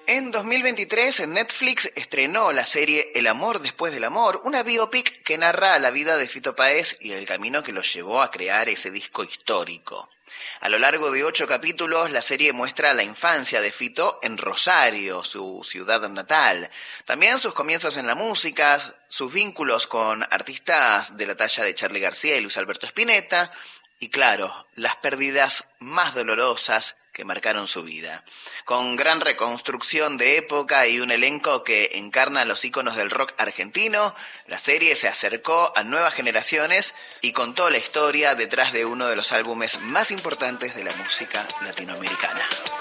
En 2023, Netflix estrenó la serie El amor después del amor, una biopic que narra la vida de Fito Páez y el camino que lo llevó a crear ese disco histórico. A lo largo de 8 capítulos, la serie muestra la infancia de Fito en Rosario, su ciudad natal. También sus comienzos en la música, sus vínculos con artistas de la talla de Charly García y Luis Alberto Spinetta, y claro, las pérdidas más dolorosas que marcaron su vida. Con gran reconstrucción de época y un elenco que encarna los íconos del rock argentino, la serie se acercó a nuevas generaciones y contó la historia detrás de uno de los álbumes más importantes de la música latinoamericana.